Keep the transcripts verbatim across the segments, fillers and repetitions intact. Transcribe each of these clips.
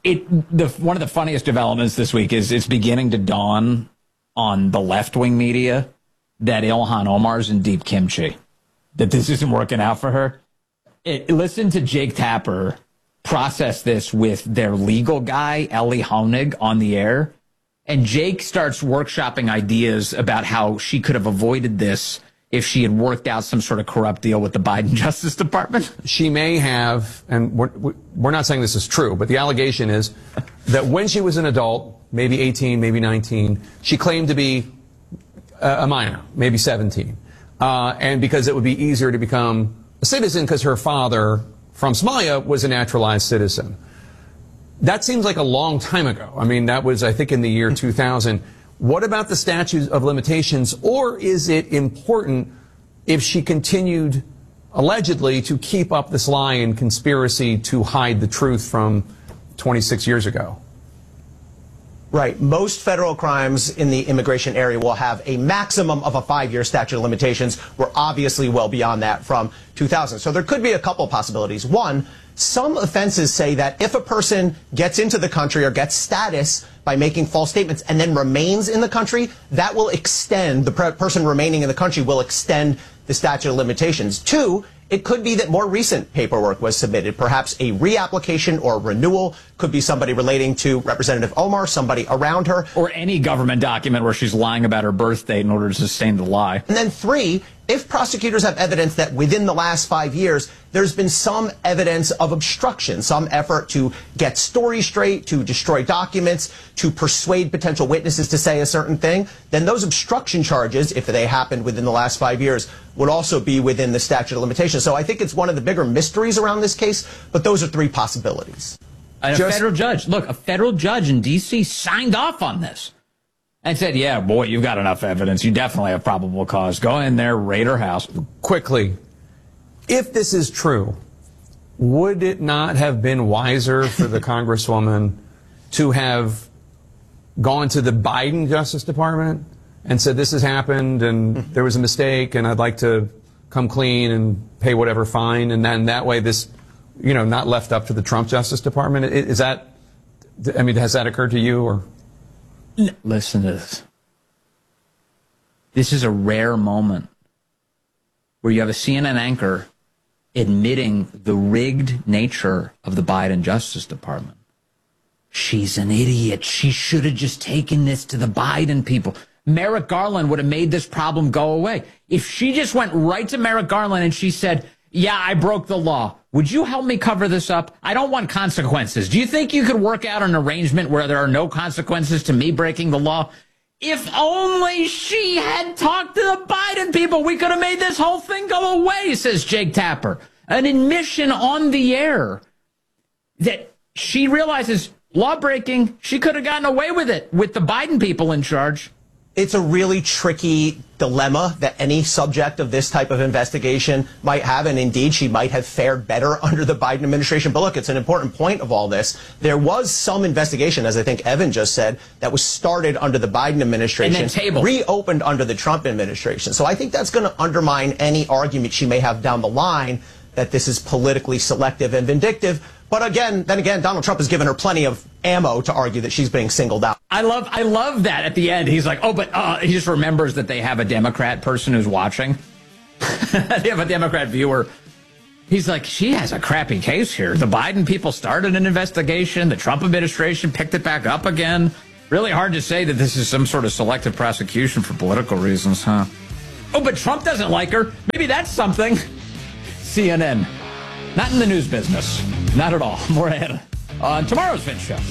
it the one of the funniest developments this week is it's beginning to dawn on the left-wing media that Ilhan Omar's in deep kimchi, that this isn't working out for her. It, listen to Jake Tapper process this with their legal guy, Ellie Honig, on the air. And Jake starts workshopping ideas about how she could have avoided this if she had worked out some sort of corrupt deal with the Biden Justice Department. She may have, and we're, we're not saying this is true, but the allegation is that when she was an adult, maybe eighteen, maybe nineteen, she claimed to be a minor, maybe seventeen. Uh, and because it would be easier to become a citizen because her father from Somalia was a naturalized citizen. That seems like a long time ago. I mean, that was, I think, in the year two thousand. What about the statute of limitations? Or is it important if she continued, allegedly, to keep up this lie and conspiracy to hide the truth from twenty-six years ago? Right. Most federal crimes in the immigration area will have a maximum of a five-year statute of limitations. We're obviously well beyond that from two thousand. So there could be a couple of possibilities. One, some offenses say that if a person gets into the country or gets status by making false statements and then remains in the country, that will extend, the person remaining in the country will extend the statute of limitations. Two, it could be that more recent paperwork was submitted, perhaps a reapplication or renewal. Could be somebody relating to Representative Omar, somebody around her. Or any government document where she's lying about her birth date in order to sustain the lie. And then three, if prosecutors have evidence that within the last five years, there's been some evidence of obstruction, some effort to get stories straight, to destroy documents, to persuade potential witnesses to say a certain thing, then those obstruction charges, if they happened within the last five years, would also be within the statute of limitations. So I think it's one of the bigger mysteries around this case, but those are three possibilities. And a Just, federal judge, look, a federal judge in D C signed off on this and said, yeah, boy, you've got enough evidence. You definitely have probable cause. Go in there, raid her house. Quickly, if this is true, would it not have been wiser for the Congresswoman to have gone to the Biden Justice Department and said, this has happened and there was a mistake and I'd like to come clean and pay whatever fine, and then that way this, you know, not left up to the Trump Justice Department? Is that, I mean, has that occurred to you? Or listen to this. This is a rare moment where you have a C N N anchor admitting the rigged nature of the Biden Justice Department. She's an idiot. She should have just taken this to the Biden people. Merrick Garland would have made this problem go away. If she just went right to Merrick Garland and she said, yeah, I broke the law. Would you help me cover this up? I don't want consequences. Do you think you could work out an arrangement where there are no consequences to me breaking the law? If only she had talked to the Biden people, we could have made this whole thing go away, says Jake Tapper. An admission on the air that she realizes law breaking, she could have gotten away with it with the Biden people in charge. It's a really tricky dilemma that any subject of this type of investigation might have, and indeed she might have fared better under the Biden administration. But look, it's an important point of all this. There was some investigation, as I think Evan just said, that was started under the Biden administration, and then tabled, reopened under the Trump administration. So I think that's going to undermine any argument she may have down the line that this is politically selective and vindictive. But again, then again, Donald Trump has given her plenty of ammo to argue that she's being singled out. I love, I love that at the end. He's like, oh, but uh, he just remembers that they have a Democrat person who's watching. They have a Democrat viewer. He's like, she has a crappy case here. The Biden people started an investigation. The Trump administration picked it back up again. Really hard to say that this is some sort of selective prosecution for political reasons, huh? Oh, but Trump doesn't like her. Maybe that's something. C N N. Not in the news business. Not at all. More ahead on tomorrow's Vince Show.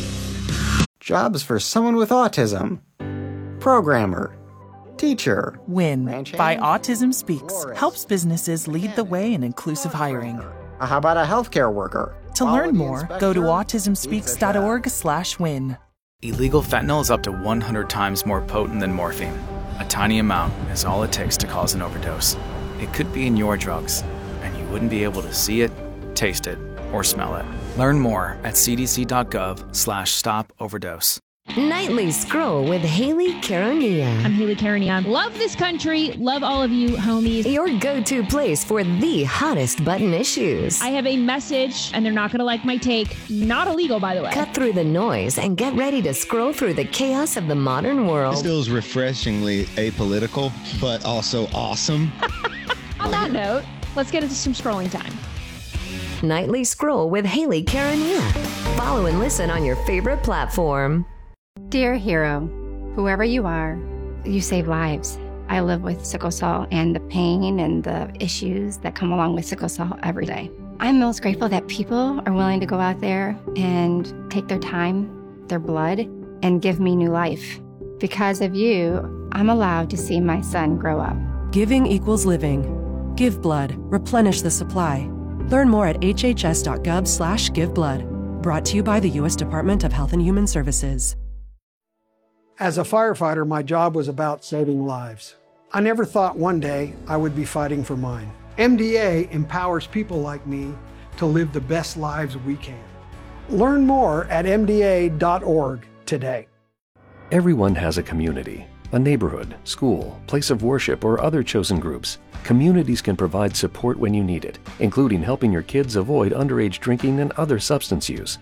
Jobs for someone with autism. Programmer. Teacher. WIN by Autism Speaks helps businesses lead the way in inclusive hiring. How about a healthcare worker? To learn more, go to autism speaks dot org slash win. Illegal fentanyl is up to one hundred times more potent than morphine. A tiny amount is all it takes to cause an overdose. It could be in your drugs, and you wouldn't be able to see it, taste it, or smell it. Learn more at c d c dot gov slash stop overdose. Nightly Scroll with Haley Caronia. I'm Haley Caronia. Love this country. Love all of you, homies. Your go-to place for the hottest button issues. I have a message, and they're not going to like my take. Not illegal, by the way. Cut through the noise and get ready to scroll through the chaos of the modern world. This feels refreshingly apolitical, but also awesome. On that note, let's get into some scrolling time. Nightly Scroll with Haley Caronia. Follow and listen on your favorite platform. Dear hero, whoever you are, you save lives. I live with sickle cell and the pain and the issues that come along with sickle cell every day. I'm most grateful that people are willing to go out there and take their time, their blood, and give me new life. Because of you, I'm allowed to see my son grow up. Giving equals living. Give blood. Replenish the supply. Learn more at hhs.gov slash give blood. Brought to you by the U S Department of Health and Human Services. As a firefighter, my job was about saving lives. I never thought one day I would be fighting for mine. M D A empowers people like me to live the best lives we can. Learn more at m d a dot org today. Everyone has a community, a neighborhood, school, place of worship, or other chosen groups. Communities can provide support when you need it, including helping your kids avoid underage drinking and other substance use.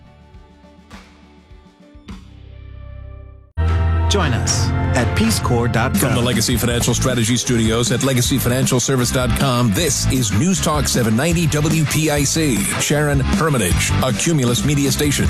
Join us at peace corps dot com. From the Legacy Financial Strategy Studios at legacy financial service dot com, this is News Talk seven ninety W P I C. Sharon Hermitage, a Cumulus media station.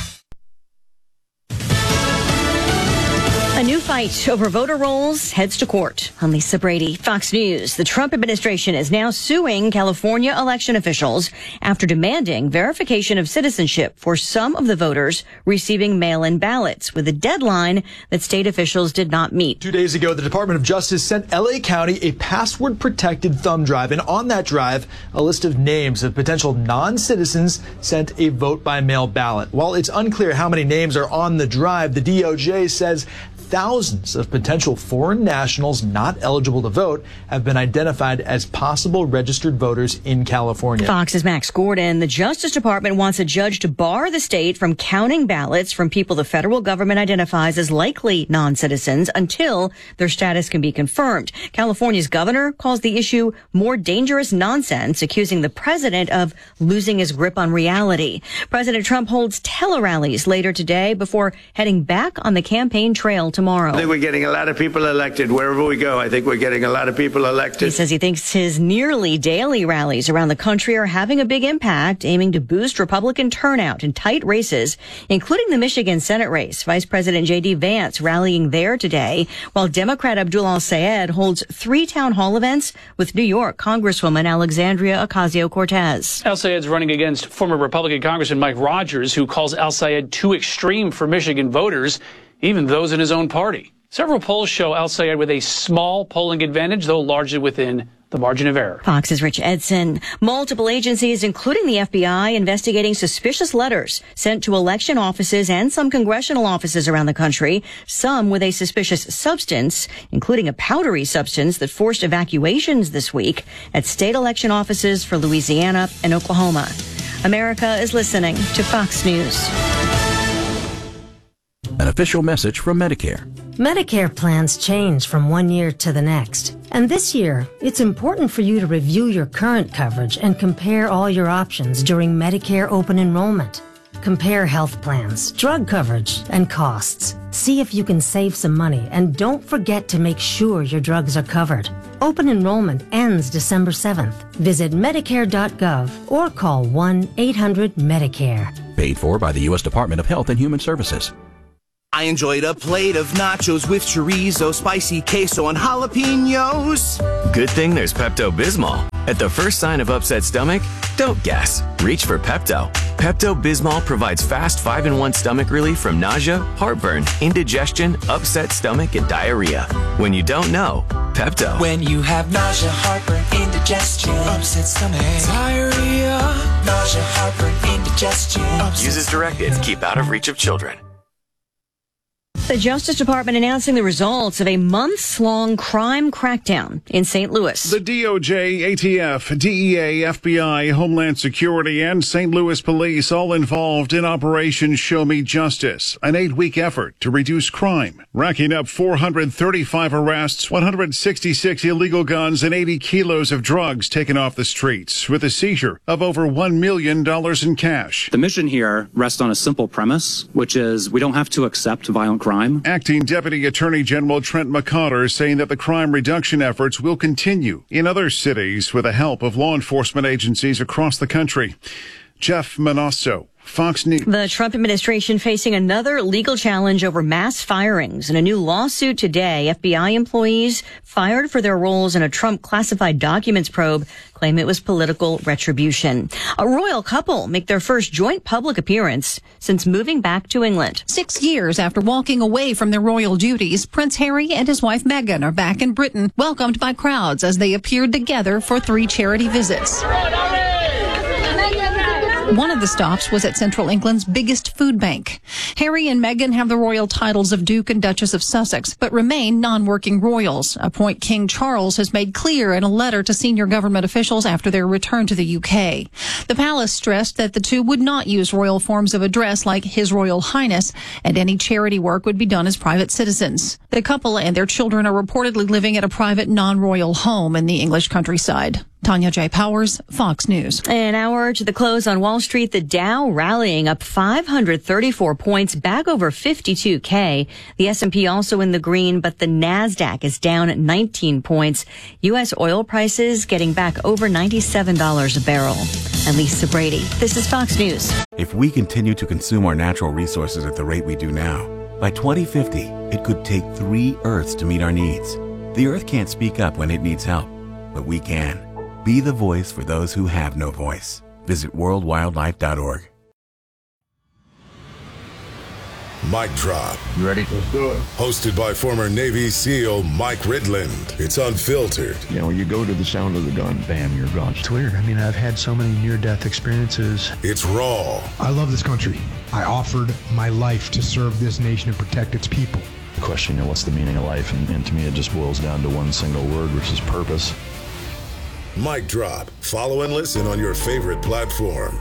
A new fight over voter rolls heads to court. I'm Lisa Brady, Fox News. The Trump administration is now suing California election officials after demanding verification of citizenship for some of the voters receiving mail-in ballots with a deadline that state officials did not meet. Two days ago, the Department of Justice sent L A County a password-protected thumb drive, and on that drive, a list of names of potential non-citizens sent a vote-by-mail ballot. While it's unclear how many names are on the drive, the D O J says thousands of potential foreign nationals not eligible to vote have been identified as possible registered voters in California. Fox's Max Gordon. The Justice Department wants a judge to bar the state from counting ballots from people the federal government identifies as likely non-citizens until their status can be confirmed. California's governor calls the issue more dangerous nonsense, accusing the president of losing his grip on reality. President Trump holds tele-rallies later today before heading back on the campaign trail tomorrow. I think we're getting a lot of people elected wherever we go. I think we're getting a lot of people elected. He says he thinks his nearly daily rallies around the country are having a big impact, aiming to boost Republican turnout in tight races, including the Michigan Senate race. Vice President J D Vance rallying there today, while Democrat Abdul Al-Sayed holds three town hall events with New York Congresswoman Alexandria Ocasio-Cortez. Al-Sayed's running against former Republican Congressman Mike Rogers, who calls Al-Sayed too extreme for Michigan voters, even those in his own party. Several polls show Al-Sayed with a small polling advantage, though largely within the margin of error. Fox's Rich Edson. Multiple agencies, including the F B I, investigating suspicious letters sent to election offices and some congressional offices around the country, some with a suspicious substance, including a powdery substance that forced evacuations this week at state election offices for Louisiana and Oklahoma. America is listening to Fox News. An official message from Medicare. Medicare plans change from one year to the next. And this year, it's important for you to review your current coverage and compare all your options during Medicare open enrollment. Compare health plans, drug coverage, and costs. See if you can save some money, and don't forget to make sure your drugs are covered. Open enrollment ends December seventh. Visit medicare dot gov or call one eight hundred medicare. Paid for by the U S Department of Health and Human Services. I enjoyed a plate of nachos with chorizo, spicy queso, and jalapenos. Good thing there's Pepto-Bismol. At the first sign of upset stomach, don't guess. Reach for Pepto. Pepto-Bismol provides fast five in one stomach relief from nausea, heartburn, indigestion, upset stomach, and diarrhea. When you don't know, Pepto. When you have nausea, heartburn, indigestion, upset stomach, diarrhea, nausea, heartburn, indigestion. Use as directed. Keep out of reach of children. The Justice Department announcing the results of a months-long crime crackdown in Saint Louis. The D O J, A T F, D E A, F B I, Homeland Security, and Saint Louis Police all involved in Operation Show Me Justice, an eight-week effort to reduce crime, racking up four hundred thirty-five arrests, one hundred sixty-six illegal guns, and eighty kilos of drugs taken off the streets, with a seizure of over one million dollars in cash. The mission here rests on a simple premise, which is we don't have to accept violent crime. Acting Deputy Attorney General Trent McCotter saying that the crime reduction efforts will continue in other cities with the help of law enforcement agencies across the country. Jeff Manasso, Fox News. The Trump administration facing another legal challenge over mass firings. In a new lawsuit today, F B I employees fired for their roles in a Trump classified documents probe claim it was political retribution. A royal couple make their first joint public appearance since moving back to England. Six years after walking away from their royal duties, Prince Harry and his wife Meghan are back in Britain, welcomed by crowds as they appeared together for three charity visits. One of the stops was at Central England's biggest food bank. Harry and Meghan have the royal titles of Duke and Duchess of Sussex, but remain non-working royals, a point King Charles has made clear in a letter to senior government officials after their return to the U K. The palace stressed that the two would not use royal forms of address like His Royal Highness, and any charity work would be done as private citizens. The couple and their children are reportedly living at a private non-royal home in the English countryside. Tanya J. Powers, Fox News. An hour to the close on Wall Street, the Dow rallying up five hundred thirty-four points, back over fifty-two K. The S and P also in the green, but the NASDAQ is down nineteen points. U S oil prices getting back over ninety-seven dollars a barrel. I'm Lisa Brady. This is Fox News. If we continue to consume our natural resources at the rate we do now, by twenty fifty, it could take three Earths to meet our needs. The Earth can't speak up when it needs help, but we can. Be the voice for those who have no voice. Visit world wildlife dot org. Mic Drop. You ready? Let's do it. Hosted by former Navy SEAL Mike Ridland. It's unfiltered. You know, you go to the sound of the gun, bam, you're gone. It's weird. I mean, I've had so many near-death experiences. It's raw. I love this country. I offered my life to serve this nation and protect its people. The question, you know, what's the meaning of life? And, and to me, it just boils down to one single word, which is purpose. Mic Drop. Follow and listen on your favorite platform.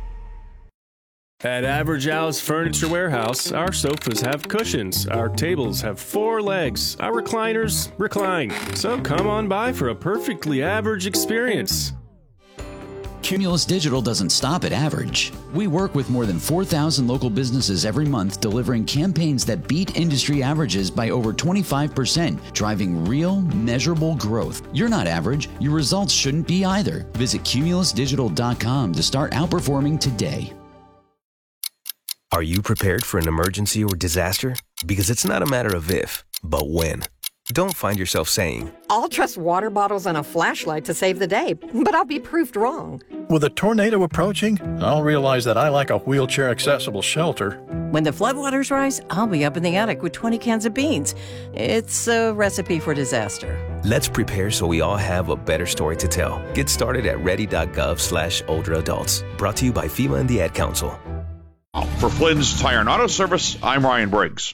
At Average Al's Furniture Warehouse, our sofas have cushions, our tables have four legs, our recliners recline. So come on by for a perfectly average experience. Cumulus Digital doesn't stop at average. We work with more than four thousand local businesses every month, delivering campaigns that beat industry averages by over twenty-five percent, driving real, measurable growth. You're not average. Your results shouldn't be either. Visit cumulus digital dot com to start outperforming today. Are you prepared for an emergency or disaster? Because it's not a matter of if, but when. Don't find yourself saying, I'll trust water bottles and a flashlight to save the day, but I'll be proved wrong. With a tornado approaching, I'll realize that I lack a wheelchair-accessible shelter. When the floodwaters rise, I'll be up in the attic with twenty cans of beans. It's a recipe for disaster. Let's prepare so we all have a better story to tell. Get started at ready.gov slash older adults. Brought to you by FEMA and the Ad Council. For Flynn's Tire and Auto Service, I'm Ryan Briggs.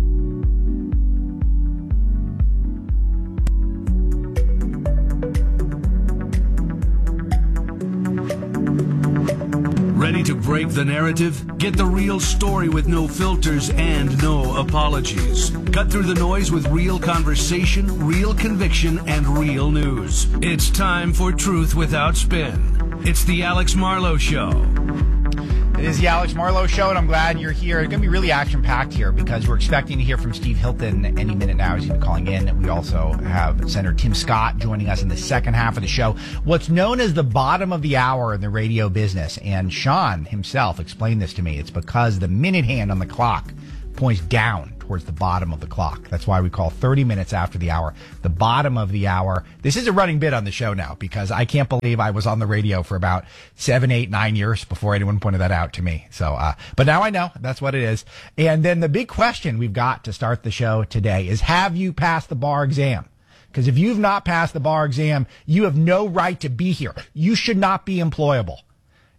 Ready to break the narrative? Get the real story with no filters and no apologies. Cut through the noise with real conversation, real conviction, and real news. It's time for Truth Without Spin. It's the Alex Marlowe Show. It is the Alex Marlowe Show, and I'm glad you're here. It's going to be really action-packed here because we're expecting to hear from Steve Hilton any minute now. He's going to be calling in. We also have Senator Tim Scott joining us in the second half of the show. What's known as the bottom of the hour in the radio business, and Sean himself explained this to me. It's because the minute hand on the clock points down towards the bottom of the clock. That's why we call thirty minutes after the hour the bottom of the hour. This is a running bit on the show now because I can't believe I was on the radio for about seven, eight, nine years before anyone pointed that out to me. So, uh, but now I know that's what it is. And then the big question we've got to start the show today is, have you passed the bar exam? Because if you've not passed the bar exam, you have no right to be here. You should not be employable.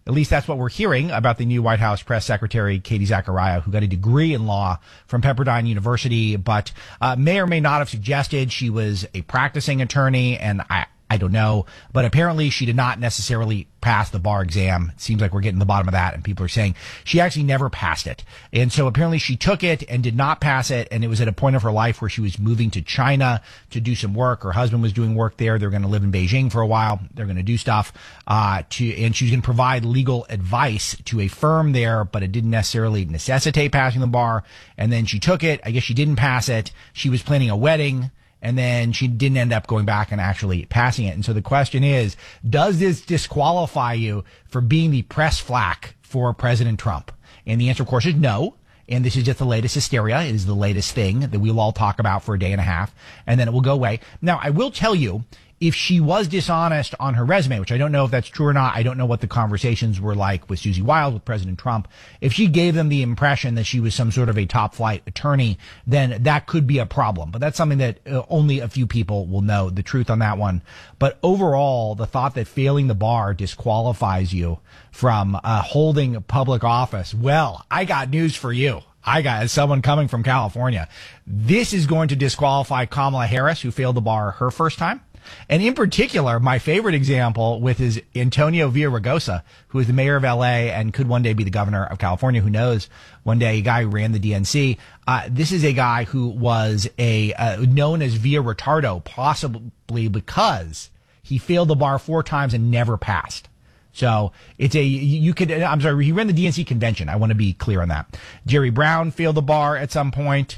At least that's what we're hearing about the new White House press secretary, Katie Zachariah, who got a degree in law from Pepperdine University, but uh, may or may not have suggested she was a practicing attorney, and I, I don't know. But apparently she did not necessarily pass the bar exam. It seems like we're getting to the bottom of that, and people are saying she actually never passed it. And so apparently she took it and did not pass it, and it was at a point of her life where she was moving to China to do some work. Her husband was doing work there. They're going to live in Beijing for a while. They're going to do stuff, uh, to, and she's going to provide legal advice to a firm there, but it didn't necessarily necessitate passing the bar. And then she took it. I guess she didn't pass it. She was planning a wedding, and then she didn't end up going back and actually passing it. And so the question is, does this disqualify you for being the press flack for President Trump? And the answer, of course, is no. And this is just the latest hysteria. It is the latest thing that we'll all talk about for a day and a half, and then it will go away. Now, I will tell you, if she was dishonest on her resume, which I don't know if that's true or not, I don't know what the conversations were like with Susie Wild, with President Trump. If she gave them the impression that she was some sort of a top flight attorney, then that could be a problem. But that's something that uh, only a few people will know the truth on that one. But overall, the thought that failing the bar disqualifies you from uh, holding public office, well, I got news for you. I got, as someone coming from California, this is going to disqualify Kamala Harris, who failed the bar her first time. And in particular, my favorite example with is Antonio Villaraigosa, who is the mayor of L A and could one day be the governor of California. Who knows? One day, a guy who ran the D N C. Uh, this is a guy who was a uh, known as Via Retardo, possibly because he failed the bar four times and never passed. So it's a, you could, I'm sorry, he ran the D N C convention. I want to be clear on that. Jerry Brown failed the bar at some point.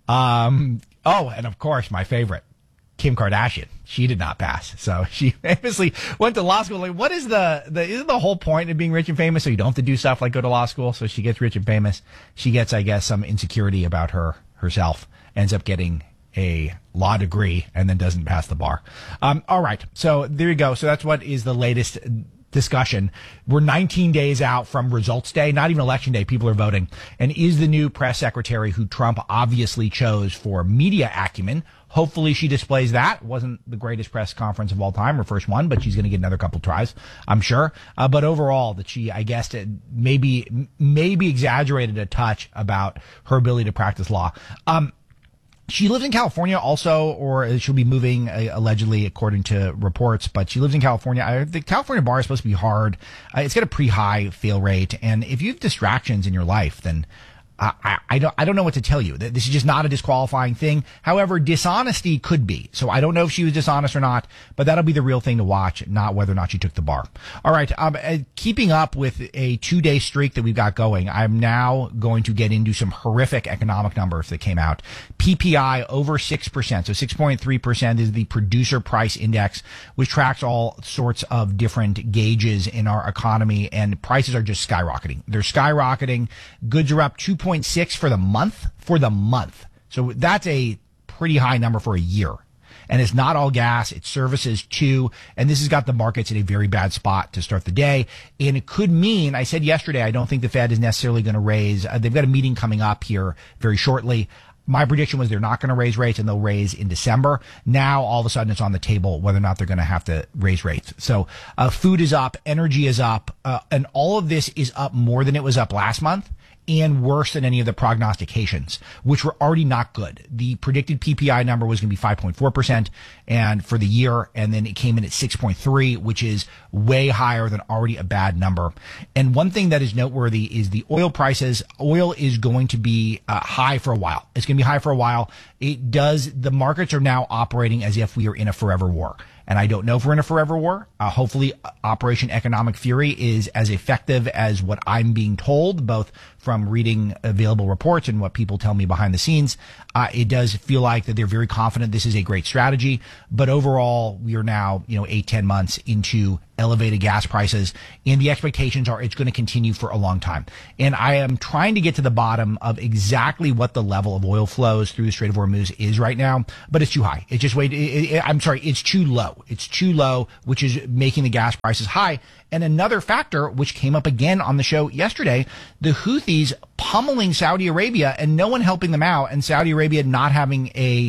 Um, oh, and of course, my favorite, Kim Kardashian. She did not pass. So she famously went to law school. Like, what is the, the, isn't the whole point of being rich and famous? So you don't have to do stuff like go to law school. So she gets rich and famous. She gets, I guess, some insecurity about her, herself, ends up getting a law degree and then doesn't pass the bar. Um, all right. So there you go. So that's what is the latest discussion. We're nineteen days out from results day, not even election day. People are voting. And is the new press secretary, who Trump obviously chose for media acumen, hopefully she displays that. Wasn't the greatest press conference of all time, her first one, but she's going to get another couple tries, I'm sure. Uh, but overall, that she, I guess, maybe, maybe exaggerated a touch about her ability to practice law. Um, She lives in California also, or she'll be moving, uh, allegedly, according to reports, but she lives in California. I, the California bar is supposed to be hard. Uh, it's got a pretty high fail rate. And if you have distractions in your life, then uh, I, I don't, I don't know what to tell you. This is just not a disqualifying thing. However, dishonesty could be. So I don't know if she was dishonest or not, but that'll be the real thing to watch, not whether or not she took the bar. All right. Um, uh, keeping up with a two day streak that we've got going, I'm now going to get into some horrific economic numbers that came out. P P I over six percent. So six point three percent is the producer price index, which tracks all sorts of different gauges in our economy, and prices are just skyrocketing. They're skyrocketing. Goods are up two point six for the month, for the month. So that's a pretty high number for a year. And it's not all gas, it's services too. And this has got the markets in a very bad spot to start the day. And it could mean, I said yesterday, I don't think the Fed is necessarily going to raise. Uh, they've got a meeting coming up here very shortly. My prediction was they're not going to raise rates, and they'll raise in December. Now, all of a sudden, it's on the table whether or not they're going to have to raise rates. So uh, food is up, energy is up, uh, and all of this is up more than it was up last month, and worse than any of the prognostications, which were already not good. The predicted P P I number was going to be five point four percent and for the year, and then it came in at six point three, which is way higher than already a bad number. And one thing that is noteworthy is the oil prices. Oil is going to be uh, high for a while. It's going to be high for a while. It does, the markets are now operating as if we are in a forever war. And I don't know if we're in a forever war. Uh, hopefully, Operation Economic Fury is as effective as what I'm being told, both from reading available reports and what people tell me behind the scenes. Uh, it does feel like that they're very confident this is a great strategy. But overall, we are now, you know, eight, ten months into elevated gas prices, and the expectations are it's going to continue for a long time. And I am trying to get to the bottom of exactly what the level of oil flows through the Strait of Hormuz is right now, but it's too high. It's just wait. It, it, I'm sorry, it's too low. It's too low, which is making the gas prices high. And another factor, which came up again on the show yesterday, the Houthis pummeling Saudi Arabia and no one helping them out, and Saudi Arabia not having a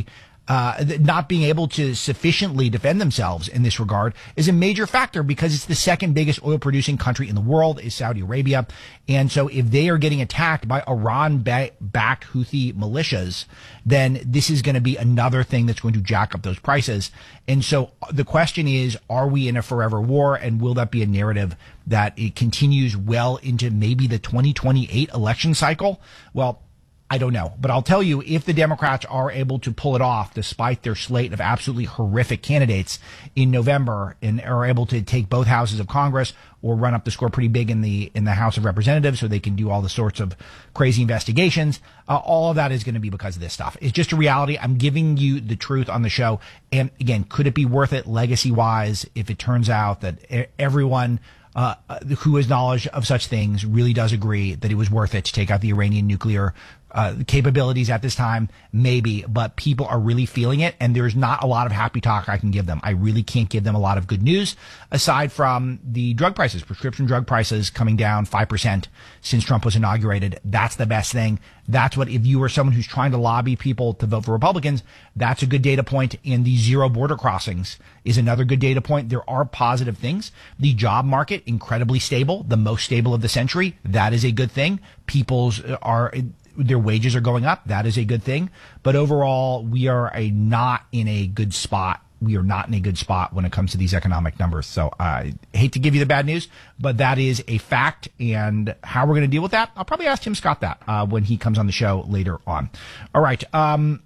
uh, not being able to sufficiently defend themselves in this regard is a major factor, because it's the second biggest oil producing country in the world is Saudi Arabia. And so if they are getting attacked by Iran-backed Houthi militias, then this is going to be another thing that's going to jack up those prices. And so the question is, are we in a forever war, and will that be a narrative that it continues well into maybe the twenty twenty-eight election cycle? Well, I don't know. But I'll tell you, if the Democrats are able to pull it off, despite their slate of absolutely horrific candidates in November, and are able to take both houses of Congress or run up the score pretty big in the in the House of Representatives, so they can do all the sorts of crazy investigations, uh, all of that is going to be because of this stuff. It's just a reality. I'm giving you the truth on the show. And again, could it be worth it legacy-wise if it turns out that everyone Uh, who has knowledge of such things really does agree that it was worth it to take out the Iranian nuclear uh, capabilities at this time? Maybe, but people are really feeling it, and there's not a lot of happy talk I can give them. I really can't give them a lot of good news, aside from the drug prices, prescription drug prices coming down five percent since Trump was inaugurated. That's the best thing. That's what, if you are someone who's trying to lobby people to vote for Republicans, that's a good data point. And the zero border crossings is another good data point. There are positive things. The job market, incredibly stable, the most stable of the century. That is a good thing. People's are, their wages are going up. That is a good thing. But overall, we are a not in a good spot. We are not in a good spot when it comes to these economic numbers. So I hate to give you the bad news, but that is a fact. And how we're going to deal with that, I'll probably ask Tim Scott that uh, when he comes on the show later on. All right. Um,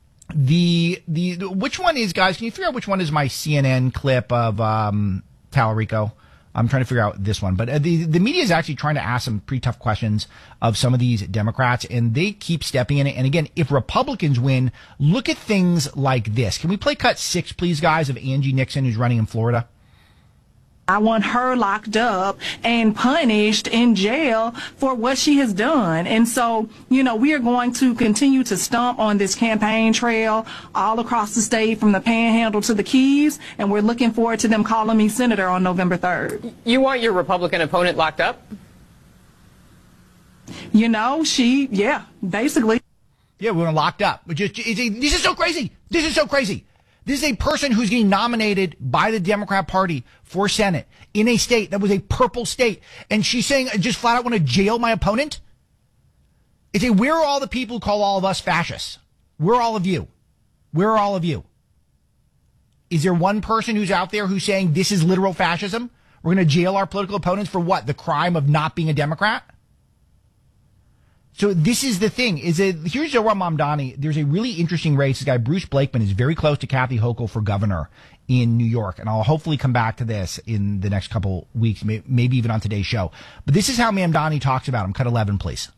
the, the, the which one is, guys, can you figure out which one is my C N N clip of um, Tallarico? I'm trying to figure out this one, but uh, the the media is actually trying to ask some pretty tough questions of some of these Democrats, and they keep stepping in it. And again, if Republicans win, look at things like this. Can we play cut six, please, guys, of Angie Nixon, who's running in Florida? I want her locked up and punished in jail for what she has done. And so, you know, we are going to continue to stomp on this campaign trail all across the state, from the Panhandle to the Keys, and we're looking forward to them calling me senator on November third. You want your Republican opponent locked up? You know, she, yeah, basically. Yeah, we want her locked up. Which is, this is so crazy. This is so crazy. This is a person who's getting nominated by the Democrat Party for Senate in a state that was a purple state. And she's saying, I just flat out want to jail my opponent. It's a, where are all the people who call all of us fascists? Where are all of you? Where are all of you? Is there one person who's out there who's saying this is literal fascism? We're going to jail our political opponents for what? The crime of not being a Democrat? So this is the thing, is that here's Zohran Mamdani. There's a really interesting race. This guy, Bruce Blakeman, is very close to Kathy Hochul for governor in New York. And I'll hopefully come back to this in the next couple weeks, maybe even on today's show. But this is how Mamdani talks about him. Cut eleven, please.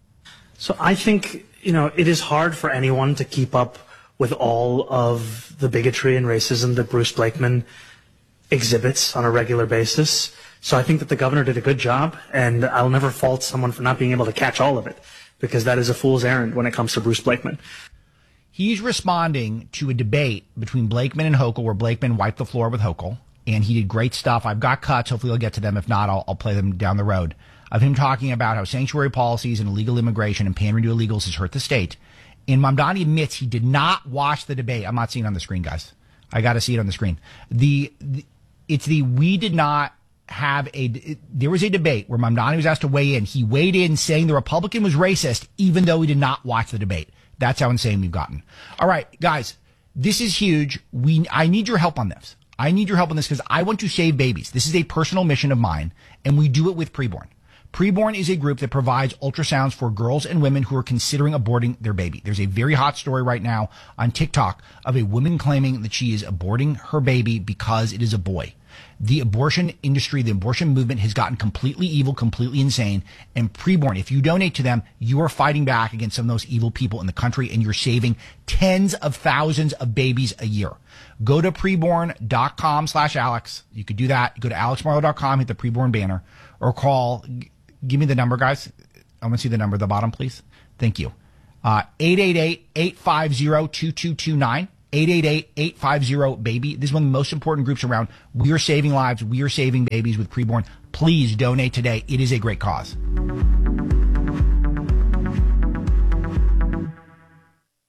So I think, you know, it is hard for anyone to keep up with all of the bigotry and racism that Bruce Blakeman exhibits on a regular basis. So I think that the governor did a good job, and I'll never fault someone for not being able to catch all of it, because that is a fool's errand when it comes to Bruce Blakeman. He's responding to a debate between Blakeman and Hochul, where Blakeman wiped the floor with Hochul, and he did great stuff. I've got cuts. Hopefully I'll get to them. If not, I'll, I'll play them down the road, of him talking about how sanctuary policies and illegal immigration and pandering to illegals has hurt the state. And Mamdani admits he did not watch the debate. I'm not seeing it on the screen, guys. I got to see it on the screen. The, the it's the we did not have a, it, there was a debate where Mamdani was asked to weigh in. He weighed in saying the Republican was racist, even though he did not watch the debate. That's how insane we've gotten. All right, guys, this is huge. We, I need your help on this. I need your help on this because I want to save babies. This is a personal mission of mine, and we do it with Preborn. Preborn is a group that provides ultrasounds for girls and women who are considering aborting their baby. There's a very hot story right now on TikTok of a woman claiming that she is aborting her baby because it is a boy. The abortion industry, the abortion movement has gotten completely evil, completely insane. And Preborn, if you donate to them, you are fighting back against some of those evil people in the country, and you're saving tens of thousands of babies a year. Go to preborn.com slash Alex. You could do that. Go to alex marlow dot com, hit the Preborn banner, or call. Give me the number, guys. I want to see the number at the bottom, please. Thank you. Uh, eight eight eight, eight five zero, two two two nine. eight eight eight, eight five zero, baby. This is one of the most important groups around. We are saving lives. We are saving babies with Preborn. Please donate today. It is a great cause.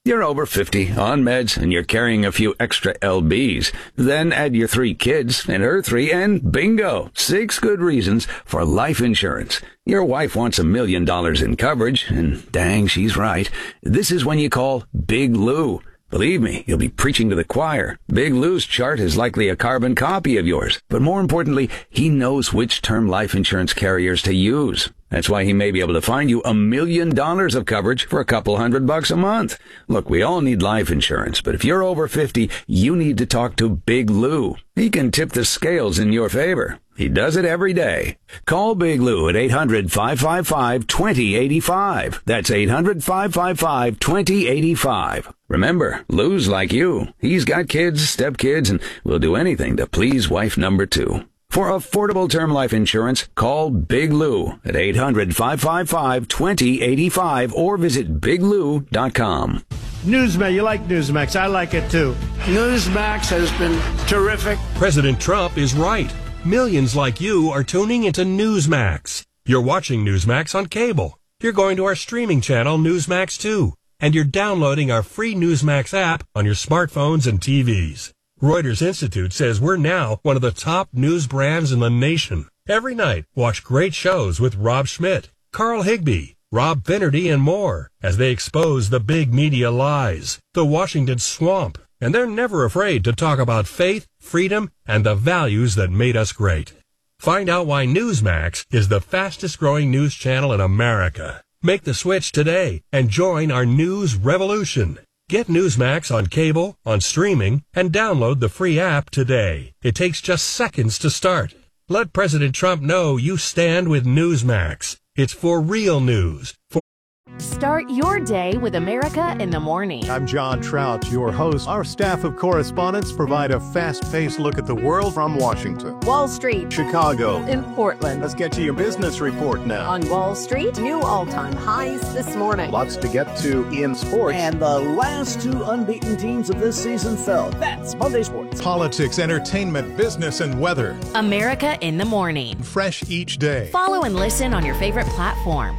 You're over fifty, on meds, and you're carrying a few extra L Bs. Then add your three kids and her three, and bingo! Six good reasons for life insurance. Your wife wants a million dollars in coverage, and dang, she's right. This is when you call Big Lou. Believe me, you'll be preaching to the choir. Big Lou's chart is likely a carbon copy of yours. But more importantly, he knows which term life insurance carriers to use. That's why he may be able to find you a million dollars of coverage for a couple hundred bucks a month. Look, we all need life insurance, but if you're over fifty, you need to talk to Big Lou. He can tip the scales in your favor. He does it every day. Call Big Lou at eight hundred, five five five, two zero eight five. That's eight hundred, five five five, two zero eight five. Remember, Lou's like you. He's got kids, stepkids, and will do anything to please wife number two. For affordable term life insurance, call Big Lou at eight hundred, five five five, two zero eight five or visit big lou dot com. Newsmax, you like Newsmax. I like it too. Newsmax has been terrific. President Trump is right. Millions like you are tuning into Newsmax. You're watching Newsmax on cable. You're going to our streaming channel, Newsmax two. And you're downloading our free Newsmax app on your smartphones and T Vs. Reuters Institute says we're now one of the top news brands in the nation. Every night, watch great shows with Rob Schmidt, Carl Higbie, Rob Finnerty, and more as they expose the big media lies, the Washington swamp. And they're never afraid to talk about faith, freedom, and the values that made us great. Find out why Newsmax is the fastest growing news channel in America. Make the switch today and join our news revolution. Get Newsmax on cable, on streaming, and download the free app today. It takes just seconds to start. Let President Trump know you stand with Newsmax. It's for real news. For Start your day with America in the Morning. I'm John Trout, your host. Our staff of correspondents provide a fast-paced look at the world from Washington, Wall Street, Chicago, and Portland. Let's get to your business report now. On Wall Street, new all-time highs this morning. Lots to get to in sports. And the last two unbeaten teams of this season fell. That's Monday Sports. Politics, entertainment, business, and weather. America in the Morning. Fresh each day. Follow and listen on your favorite platform.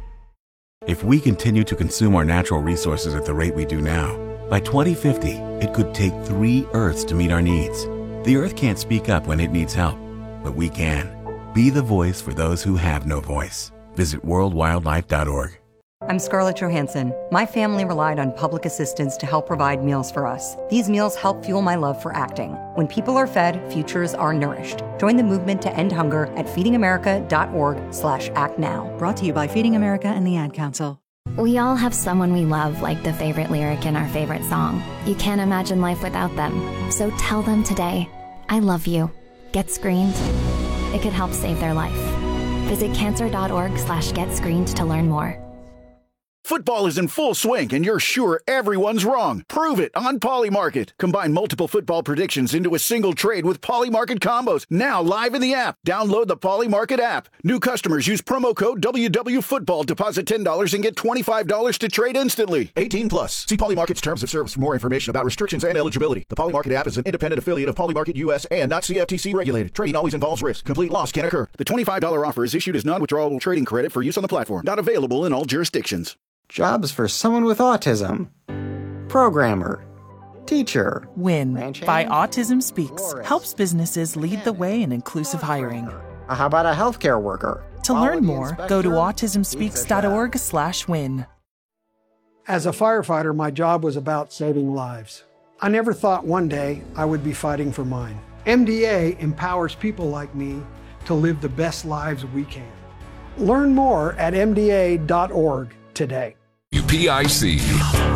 If we continue to consume our natural resources at the rate we do now, by twenty fifty, it could take three Earths to meet our needs. The Earth can't speak up when it needs help, but we can. Be the voice for those who have no voice. Visit world wildlife dot org. I'm Scarlett Johansson. My family relied on public assistance to help provide meals for us. These meals help fuel my love for acting. When people are fed, futures are nourished. Join the movement to end hunger at feeding america dot org slash act now. Brought to you by Feeding America and the Ad Council. We all have someone we love, like the favorite lyric in our favorite song. You can't imagine life without them. So tell them today, I love you. Get screened. It could help save their life. Visit cancer dot org slash get screened to learn more. Football is in full swing, and you're sure everyone's wrong. Prove it on Polymarket. Combine multiple football predictions into a single trade with Polymarket combos. Now live in the app. Download the Polymarket app. New customers use promo code W W Football. Deposit ten dollars and get twenty-five dollars to trade instantly. eighteen plus. See Polymarket's terms of service for more information about restrictions and eligibility. The Polymarket app is an independent affiliate of Polymarket U S and not C F T C regulated. Trading always involves risk. Complete loss can occur. The twenty-five dollars offer is issued as non-withdrawable trading credit for use on the platform. Not available in all jurisdictions. Jobs for someone with autism. Programmer. Teacher. WIN by Autism Speaks helps businesses lead the way in inclusive hiring. How about a healthcare worker? To learn more, go to autism speaks dot org slash win. As a firefighter, my job was about saving lives. I never thought one day I would be fighting for mine. M D A empowers people like me to live the best lives we can. Learn more at M D A dot org today. U P I C.